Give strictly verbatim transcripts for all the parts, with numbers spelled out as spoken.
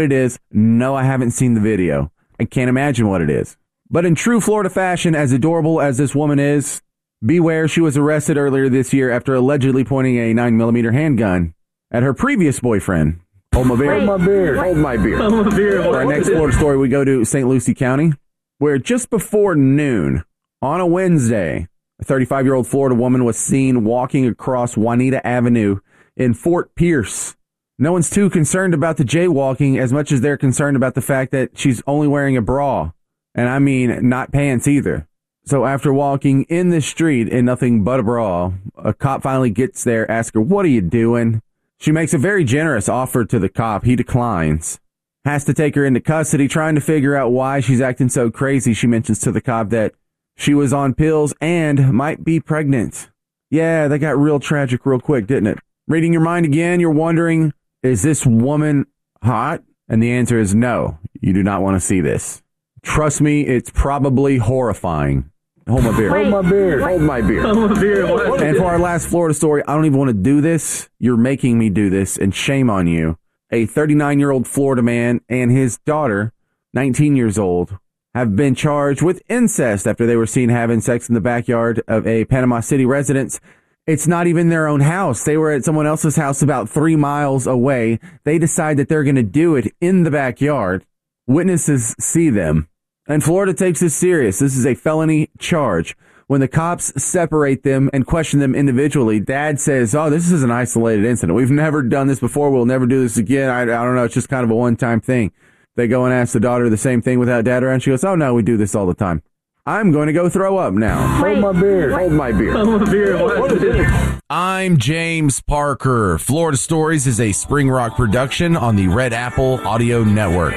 it is. No, I haven't seen the video. I can't imagine what it is. But in true Florida fashion, as adorable as this woman is, beware, she was arrested earlier this year after allegedly pointing a nine millimeter handgun at her previous boyfriend. Hold my beer. Hold my beer. Hold my beer. Hold my beer. For our next Florida story, we go to Saint Lucie County, where just before noon on a Wednesday, a thirty-five-year-old Florida woman was seen walking across Juanita Avenue in Fort Pierce. No one's too concerned about the jaywalking as much as they're concerned about the fact that she's only wearing a bra. And I mean, not pants either. So after walking in the street in nothing but a bra, a cop finally gets there, asks her, "What are you doing?" She makes a very generous offer to the cop. He declines. Has to take her into custody, trying to figure out why she's acting so crazy. She mentions to the cop that she was on pills and might be pregnant. Yeah, that got real tragic real quick, didn't it? Reading your mind again, you're wondering, is this woman hot? And the answer is no. You do not want to see this. Trust me, it's probably horrifying. Hold my beer. Hold my beer. Hold my beer. Hold my beer. And for our last Florida story, I don't even want to do this. You're making me do this, and shame on you. A thirty-nine-year-old Florida man and his daughter, nineteen years old, have been charged with incest after they were seen having sex in the backyard of a Panama City residence. It's not even their own house. They were at someone else's house about three miles away. They decide that they're going to do it in the backyard. Witnesses see them. And Florida takes this serious. This is a felony charge. When the cops separate them and question them individually, Dad says, "Oh, this is an isolated incident. We've never done this before. We'll never do this again. I, I don't know. It's just kind of a one-time thing." They go and ask the daughter the same thing without Dad around. She goes, "Oh, no, we do this all the time. I'm going to go throw up now." Hold my beer. Hold my beer. Hold my beer. What is it? I'm James Parker. Florida Stories is a Spring Rock production on the Red Apple Audio Network.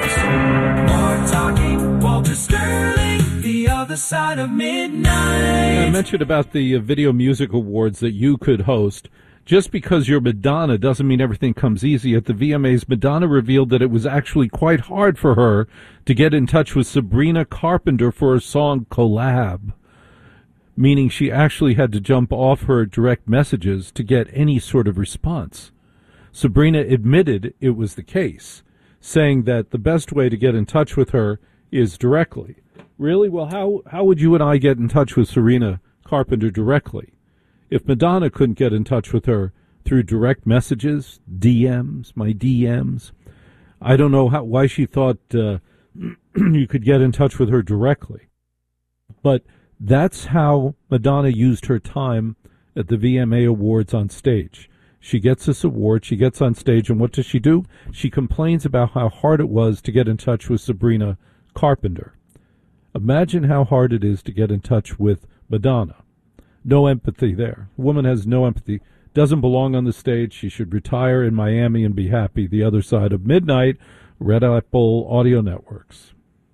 More talking, Walter Sterling, the other side of midnight. I mentioned about the uh, Video Music Awards that you could host. Just because you're Madonna doesn't mean everything comes easy. At the V M As, Madonna revealed that it was actually quite hard for her to get in touch with Sabrina Carpenter for a song collab, meaning she actually had to jump off her direct messages to get any sort of response. Sabrina admitted it was the case, saying that the best way to get in touch with her is directly. Really? Well, how, how would you and I get in touch with Sabrina Carpenter directly? If Madonna couldn't get in touch with her through direct messages, D Ms, my D Ms, I don't know how, why she thought uh, you could get in touch with her directly. But that's how Madonna used her time at the V M A Awards on stage. She gets this award, she gets on stage, and what does she do? She complains about how hard it was to get in touch with Sabrina Carpenter. Imagine how hard it is to get in touch with Madonna. No empathy there. The woman has no empathy. Doesn't belong on the stage. She should retire in Miami and be happy. The other side of midnight, Red Apple Audio Networks.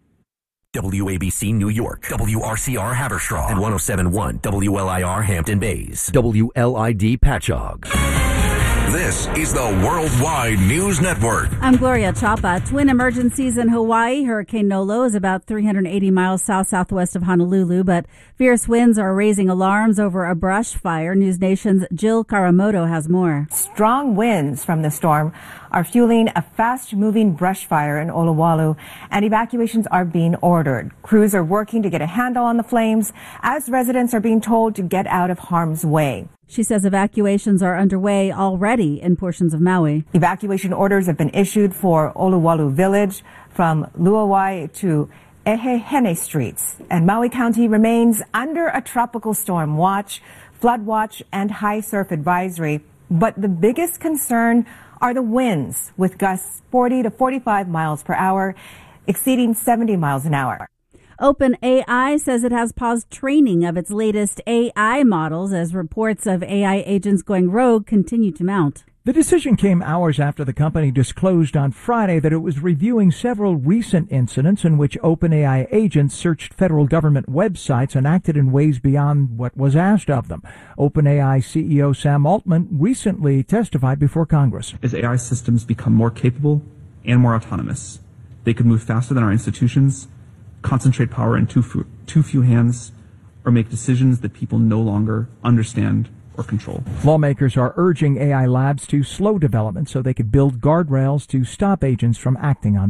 W A B C New York, W R C R Haverstraw, and one oh seven point one W L I R Hampton Bays, W L I D Patchogue. This is the Worldwide News Network. I'm Gloria Chapa. Twin emergencies in Hawaii. Hurricane Nolo is about three hundred eighty miles south-southwest of Honolulu, but fierce winds are raising alarms over a brush fire. News Nation's Jill Karamoto has more. Strong winds from the storm are fueling a fast-moving brush fire in Olowalu, and evacuations are being ordered. Crews are working to get a handle on the flames as residents are being told to get out of harm's way. She says evacuations are underway already in portions of Maui. Evacuation orders have been issued for Olowalu Village from Luawai to Ehehene Streets. And Maui County remains under a tropical storm watch, flood watch, and high surf advisory. But the biggest concern are the winds, with gusts forty to forty-five miles per hour, exceeding seventy miles an hour. OpenAI says it has paused training of its latest A I models as reports of A I agents going rogue continue to mount. The decision came hours after the company disclosed on Friday that it was reviewing several recent incidents in which OpenAI agents searched federal government websites and acted in ways beyond what was asked of them. OpenAI C E O Sam Altman recently testified before Congress. As A I systems become more capable and more autonomous, they could move faster than our institutions, concentrate power in too few, too few hands, or make decisions that people no longer understand or control. Lawmakers are urging A I labs to slow development so they could build guardrails to stop agents from acting on